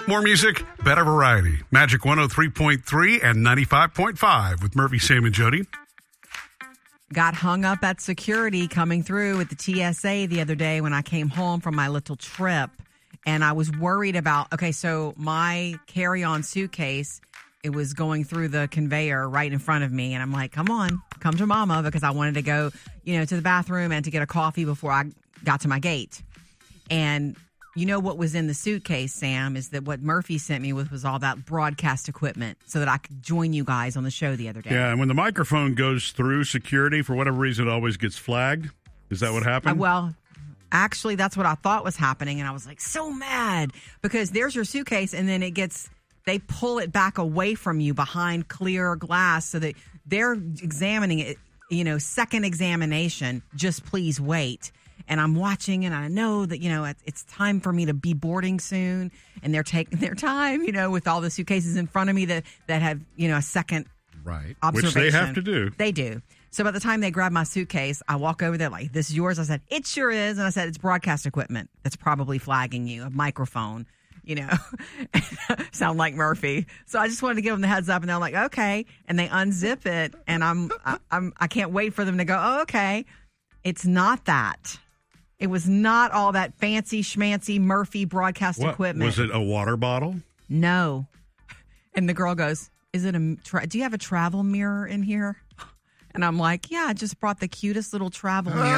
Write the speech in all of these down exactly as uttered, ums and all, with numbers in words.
More music, better variety. Magic one oh three point three and ninety-five point five with Murphy, Sam, and Jody. Got hung up at security coming through at the T S A the other day when I came home from my little trip. And I was worried about, okay, so my carry-on suitcase, it was going through the conveyor right in front of me. And I'm like, come on, come to mama, because I wanted to go, you know, to the bathroom and to get a coffee before I got to my gate. And you know what was in the suitcase, Sam, is that what Murphy sent me with was all that broadcast equipment so that I could join you guys on the show the other day. Yeah, and when the microphone goes through security, for whatever reason, it always gets flagged. Is that what happened? Uh, well, actually, that's what I thought was happening. And I was like, so mad because there's your suitcase and then it gets, they pull it back away from you behind clear glass so that they're examining it, you know, second examination, just please wait. And I'm watching and I know that, you know, it's time for me to be boarding soon. And they're taking their time, you know, with all the suitcases in front of me that, that have, you know, a second right. observation. Which they have to do. They do. So by the time they grab my suitcase, I walk over there like, this is yours. I said, it sure is. And I said, it's broadcast equipment that's probably flagging you, a microphone, you know, sound like Murphy. So I just wanted to give them the heads up and they're like, okay. And they unzip it and I'm, I, I'm, I can't wait for them to go, oh, okay. It's not that. It was not all that fancy schmancy Murphy broadcast what, equipment. Was it a water bottle? No. And the girl goes, is it a, tra- do you have a travel mirror in here? And I'm like, yeah, I just brought the cutest little travel mirror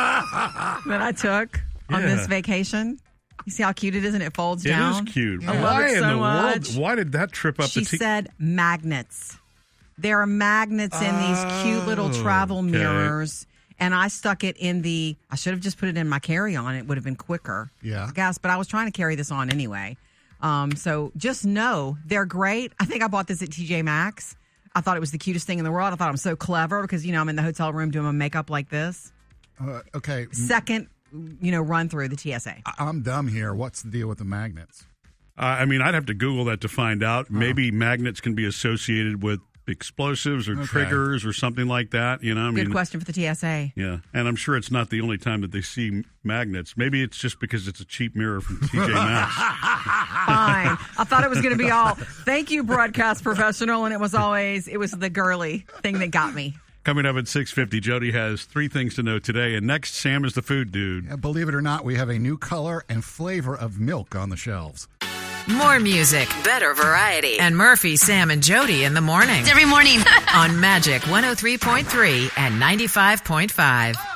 that I took on Yeah. this vacation. You see how cute it is and it folds It down? It is cute. I love Why it so in the much. world? Why did that trip up She the T- said magnets. There are magnets in these cute little travel okay. mirrors. And I stuck it in the, I should have just put it in my carry-on. It would have been quicker. Yeah. I guess, but I was trying to carry this on anyway. Um, so just know they're great. I think I bought this at T J Maxx. I thought it was the cutest thing in the world. I thought I'm so clever because, you know, I'm in the hotel room doing my makeup like this. Uh, okay. Second, you know, run through the T S A. I- I'm dumb here. What's the deal with the magnets? Uh, I mean, I'd have to Google that to find out. Oh. Maybe magnets can be associated with explosives or Okay. triggers or something like that. You know, I Good mean, question for the T S A. yeah. And I'm sure it's not the only time that they see magnets. Maybe it's just because it's a cheap mirror from T J Maxx. Fine. I thought it was going to be all, thank you, broadcast professional. And it was always, it was the girly thing that got me. Coming up at six fifty, Jody has three things to know today. And next, Sam is the food dude. Yeah, believe it or not, we have a new color and flavor of milk on the shelves. More music, better variety, and Murphy, Sam, and Jody in the morning. Every morning. On Magic one oh three point three and ninety-five point five.